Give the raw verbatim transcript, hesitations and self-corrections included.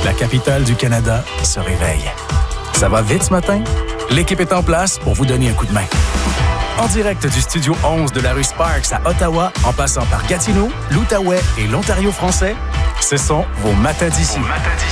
la capitale du Canada se réveille. Ça va vite ce matin? L'équipe est en place pour vous donner un coup de main. En direct du Studio onze de la rue Sparks à Ottawa, en passant par Gatineau, l'Outaouais et l'Ontario français, ce sont vos matins d'ici.